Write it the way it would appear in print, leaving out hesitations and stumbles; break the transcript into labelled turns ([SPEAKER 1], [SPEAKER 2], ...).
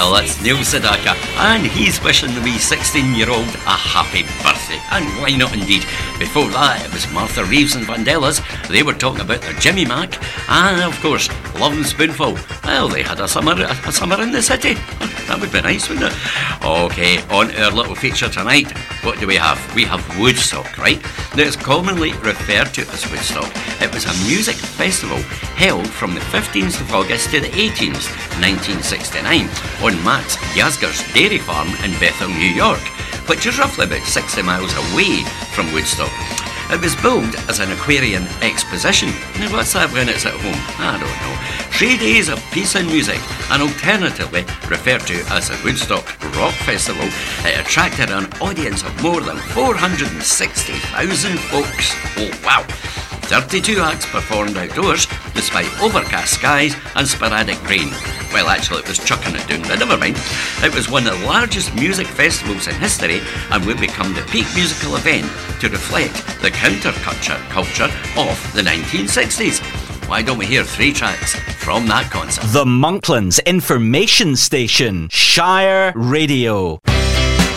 [SPEAKER 1] Well, that's Neil Sedaka, and he's wishing the wee 16-year-old a happy birthday. And why not indeed? Before that, it was Martha Reeves and Vandellas. They were talking about their Jimmy Mac. And, of course, Lovin' Spoonful. Well, they had a summer in the city. That would be nice, wouldn't it? OK, on our little feature tonight, what do we have? We have Woodstock, right? Now, it's commonly referred to as Woodstock. It was a music festival held from the 15th of August to the 18th, 1969, on Max Yasgur's dairy farm in Bethel, New York, which is roughly about 60 miles away from Woodstock. It was billed as an Aquarian exposition. Now, what's that when it's at home? I don't know. 3 days of peace and music, and alternatively referred to as the Woodstock Rock Festival, it attracted an audience of more than 460,000 folks. Oh, wow. 32 acts performed outdoors, despite overcast skies and sporadic rain. Well, actually, it was chucking it down, but never mind. It was one of the largest music festivals in history and would become the peak musical event to reflect the counterculture culture of the 1960s. Why don't we hear 3 tracks from that concert?
[SPEAKER 2] The Monklands Information Station, Shire Radio.